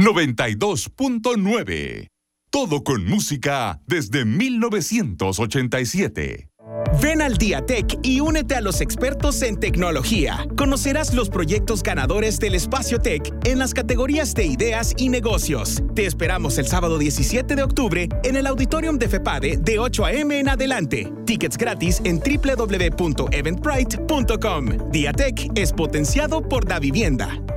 92.9. Todo con música desde 1987. Ven al Día Tech y únete a los expertos en tecnología. Conocerás los proyectos ganadores del Espacio Tech en las categorías de ideas y negocios. Te esperamos el sábado 17 de octubre en el Auditorium de FEPADE de 8 a.m. en adelante. Tickets gratis en www.eventbrite.com. Día Tech es potenciado por Da Vivienda.